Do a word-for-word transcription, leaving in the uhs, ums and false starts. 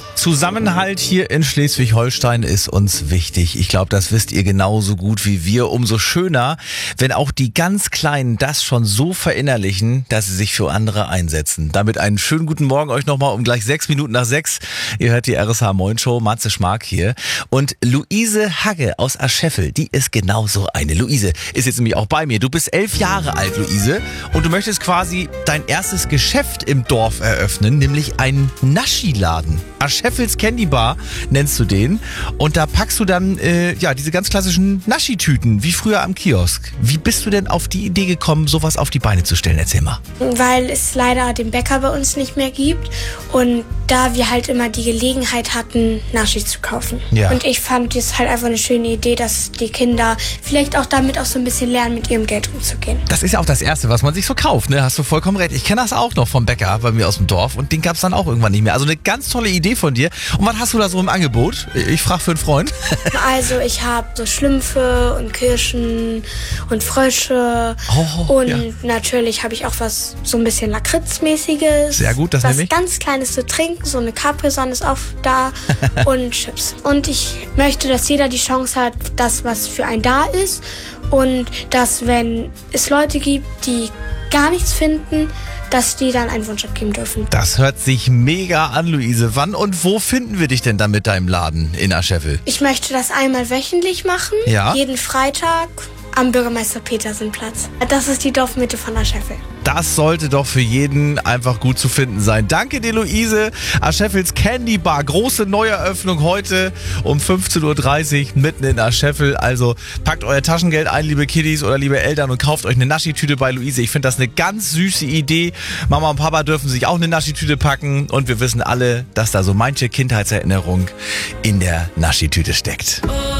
Zusammenhalt hier in Schleswig-Holstein ist uns wichtig. Ich glaube, das wisst ihr genauso gut wie wir. Umso schöner, wenn auch die ganz Kleinen das schon so verinnerlichen, dass sie sich für andere einsetzen. Damit einen schönen guten Morgen euch nochmal um gleich sechs Minuten nach sechs. Ihr hört die R S H Moin Show, Matze Schmark hier. Und Luise Hagge aus Ascheffel, die ist genauso eine. Luise ist jetzt nämlich auch bei mir. Du bist elf Jahre alt, Luise. Und du möchtest quasi dein erstes Geschäft im Dorf eröffnen, nämlich einen Naschi-Laden. Ascheffels Candy Bar nennst du den. Und da packst du dann äh, ja diese ganz klassischen Naschi-Tüten, wie früher am Kiosk. Wie bist du denn auf die Idee gekommen, sowas auf die Beine zu stellen? Erzähl mal. Weil es leider den Bäcker bei uns nicht mehr gibt und da wir halt immer die Gelegenheit hatten, Naschi zu kaufen. Ja. Und ich fand es halt einfach eine schöne Idee, dass die Kinder vielleicht auch damit auch so ein bisschen lernen, mit ihrem Geld umzugehen. Das ist ja auch das Erste, was man sich so kauft, ne? Hast du vollkommen recht. Ich kenne das auch noch vom Bäcker bei mir aus dem Dorf und den gab es dann auch irgendwann nicht mehr. Also eine ganz tolle Idee von dir. Und was hast du da so im Angebot? Ich frage für einen Freund. Also ich habe so Schlümpfe und Kirschen und Frösche Oh, und ja. natürlich habe ich auch was so ein bisschen Lakritzmäßiges. Sehr gut, das was nehme ich. ganz Kleines zu trinken, so eine Capri-Sonne ist auch da und Chips. Und ich möchte, dass jeder die Chance hat, das, was für einen da ist und dass, wenn es Leute gibt, die gar nichts finden, dass die dann einen Wunsch abgeben dürfen. Das hört sich mega an, Luise. Wann und wo finden wir dich denn dann mit deinem Laden in Ascheffel? Ich möchte das einmal wöchentlich machen, Ja. jeden Freitag am Bürgermeister-Petersen-Platz. Das ist die Dorfmitte von Ascheffel. Das sollte doch für jeden einfach gut zu finden sein. Danke dir, Luise. Ascheffels Candy Bar. Große Neueröffnung heute um fünfzehn Uhr dreißig mitten in Ascheffel. Also packt euer Taschengeld ein, liebe Kiddies oder liebe Eltern, und kauft euch eine Naschi-Tüte bei Luise. Ich finde das eine ganz süße Idee. Mama und Papa dürfen sich auch eine Naschi-Tüte packen. Und wir wissen alle, dass da so manche Kindheitserinnerung in der Naschi-Tüte steckt.